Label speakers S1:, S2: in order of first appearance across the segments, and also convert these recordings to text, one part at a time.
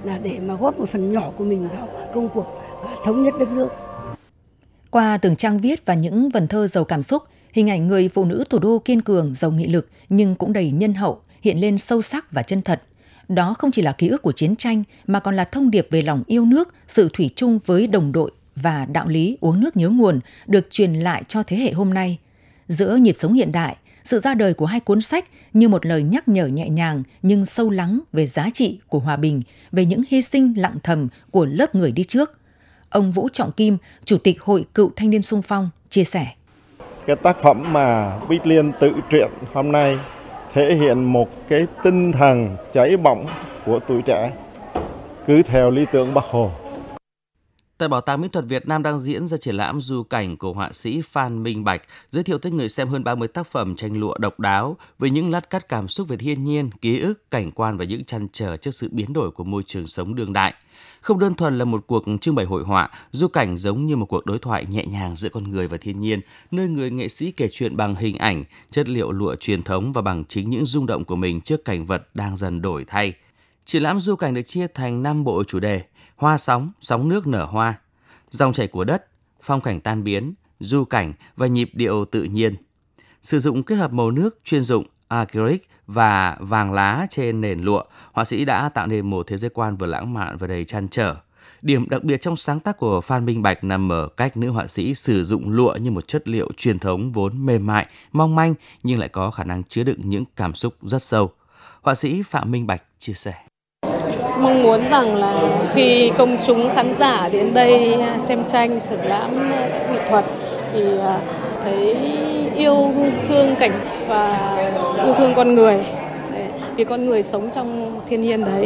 S1: là để mà góp một phần nhỏ của mình vào công cuộc thống nhất đất nước.
S2: Qua từng trang viết và những vần thơ giàu cảm xúc, hình ảnh người phụ nữ thủ đô kiên cường, giàu nghị lực nhưng cũng đầy nhân hậu hiện lên sâu sắc và chân thật. Đó không chỉ là ký ức của chiến tranh mà còn là thông điệp về lòng yêu nước, sự thủy chung với đồng đội và đạo lý uống nước nhớ nguồn được truyền lại cho thế hệ hôm nay. Giữa nhịp sống hiện đại, sự ra đời của hai cuốn sách như một lời nhắc nhở nhẹ nhàng nhưng sâu lắng về giá trị của hòa bình, về những hy sinh lặng thầm của lớp người đi trước. Ông Vũ Trọng Kim, Chủ tịch Hội Cựu Thanh niên Xung phong, chia sẻ.
S3: Cái tác phẩm mà Bích Liên tự truyện hôm nay thể hiện một cái tinh thần cháy bỏng của tuổi trẻ, cứ theo lý tưởng Bác Hồ.
S4: Tại Bảo tàng Mỹ thuật Việt Nam đang diễn ra triển lãm du cảnh của họa sĩ Phan Minh Bạch, giới thiệu tới người xem hơn 30 tác phẩm tranh lụa độc đáo với những lát cắt cảm xúc về thiên nhiên, ký ức, cảnh quan và những trăn trở trước sự biến đổi của môi trường sống đương đại. Không đơn thuần là một cuộc trưng bày hội họa, du cảnh giống như một cuộc đối thoại nhẹ nhàng giữa con người và thiên nhiên, nơi người nghệ sĩ kể chuyện bằng hình ảnh, chất liệu lụa truyền thống và bằng chính những rung động của mình trước cảnh vật đang dần đổi thay. Triển lãm du cảnh được chia thành 5 bộ chủ đề: hoa sóng, sóng nước nở hoa, dòng chảy của đất, phong cảnh tan biến, du cảnh và nhịp điệu tự nhiên. Sử dụng kết hợp màu nước chuyên dụng, acrylic và vàng lá trên nền lụa, họa sĩ đã tạo nên một thế giới quan vừa lãng mạn vừa đầy trăn trở. Điểm đặc biệt trong sáng tác của Phan Minh Bạch nằm ở cách nữ họa sĩ sử dụng lụa như một chất liệu truyền thống vốn mềm mại, mong manh nhưng lại có khả năng chứa đựng những cảm xúc rất sâu. Họa sĩ Phạm Minh Bạch chia sẻ.
S5: Mong muốn rằng là khi công chúng khán giả đến đây xem tranh triển lãm nghệ thuật thì thấy yêu thương cảnh và yêu thương con người, vì con người sống trong thiên nhiên đấy.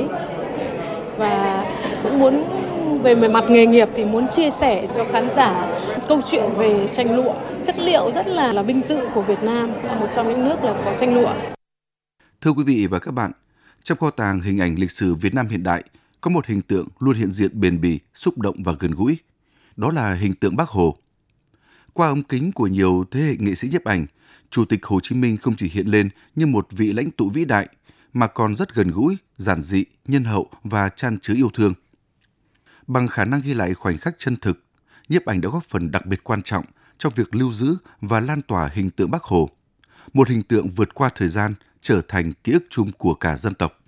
S5: Và cũng muốn về mặt nghề nghiệp thì muốn chia sẻ cho khán giả câu chuyện về tranh lụa, chất liệu rất là vinh dự của Việt Nam, là một trong những nước là có tranh lụa.
S6: Thưa quý vị và các bạn, trong kho tàng hình ảnh lịch sử Việt Nam hiện đại, có một hình tượng luôn hiện diện bền bỉ, xúc động và gần gũi. Đó là hình tượng Bác Hồ. Qua ống kính của nhiều thế hệ nghệ sĩ nhiếp ảnh, Chủ tịch Hồ Chí Minh không chỉ hiện lên như một vị lãnh tụ vĩ đại, mà còn rất gần gũi, giản dị, nhân hậu và chan chứa yêu thương. Bằng khả năng ghi lại khoảnh khắc chân thực, nhiếp ảnh đã góp phần đặc biệt quan trọng trong việc lưu giữ và lan tỏa hình tượng Bác Hồ. Một hình tượng vượt qua thời gian, trở thành ký ức chung của cả dân tộc.